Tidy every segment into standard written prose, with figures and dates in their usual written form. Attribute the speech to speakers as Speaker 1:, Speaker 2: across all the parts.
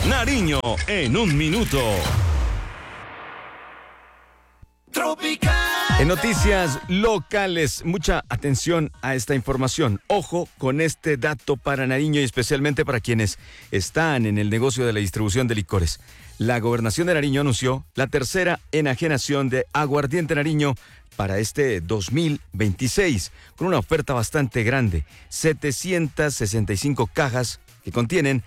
Speaker 1: Nariño en un minuto. En noticias locales, mucha atención a esta información. Ojo con este dato para Nariño y especialmente para quienes están en el negocio de la distribución de licores. La Gobernación de Nariño anunció la tercera enajenación de Aguardiente Nariño para este 2026, con una oferta bastante grande, 765 cajas que contienen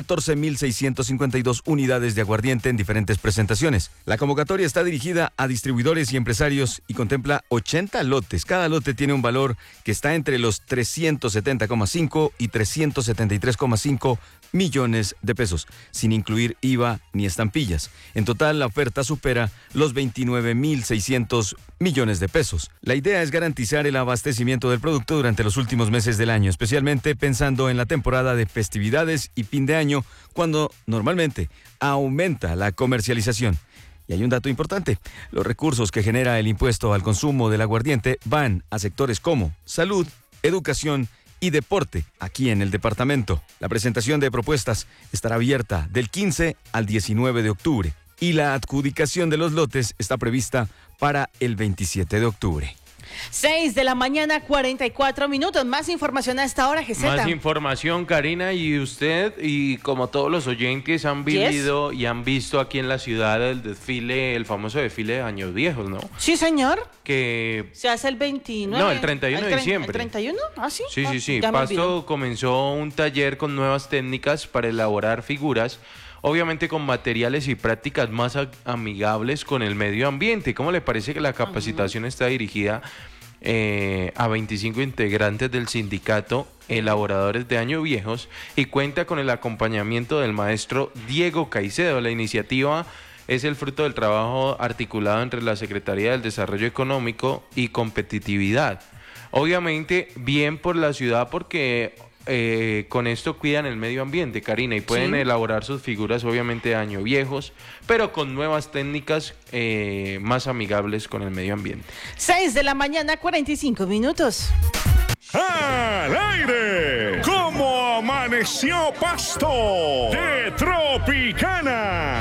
Speaker 1: 14.652 unidades de aguardiente en diferentes presentaciones. La convocatoria está dirigida a distribuidores y empresarios y contempla 80 lotes. Cada lote tiene un valor que está entre los 370,5 y 373,5 millones de pesos, sin incluir IVA ni estampillas. En total, la oferta supera los 29.600 millones de pesos. La idea es garantizar el abastecimiento del producto durante los últimos meses del año, especialmente pensando en la temporada de festividades y fin de año, cuando normalmente aumenta la comercialización. Y hay un dato importante: los recursos que genera el impuesto al consumo del aguardiente van a sectores como salud, educación y deporte aquí en el departamento. La presentación de propuestas estará abierta del 15 al 19 de octubre y la adjudicación de los lotes está prevista para el 27 de octubre.
Speaker 2: 6 de la mañana, 44 minutos. Más información a esta hora, Geseta.
Speaker 3: Más información, Karina, y usted, y como todos los oyentes, han vivido y han visto aquí en la ciudad el desfile, el famoso desfile de Años Viejos, ¿no?
Speaker 2: Sí, señor.
Speaker 3: Que
Speaker 2: se hace el 29.
Speaker 3: No, el 31 de diciembre.
Speaker 2: ¿El 31? ¿Ah, sí?
Speaker 3: Sí. Pasto comenzó un taller con nuevas técnicas para elaborar figuras, obviamente con materiales y prácticas más amigables con el medio ambiente. ¿Cómo le parece que la capacitación está dirigida a 25 integrantes del sindicato Elaboradores de Años Viejos y cuenta con el acompañamiento del maestro Diego Caicedo? La iniciativa es el fruto del trabajo articulado entre la Secretaría del Desarrollo Económico y Competitividad. Obviamente, bien por la ciudad porque con esto cuidan el medio ambiente, Karina, y pueden elaborar sus figuras obviamente de año viejos, pero con nuevas técnicas más amigables con el medio ambiente.
Speaker 2: 6 de la mañana, 45 minutos.
Speaker 1: ¡Al aire! ¿Cómo amaneció Pasto? De Tropicana.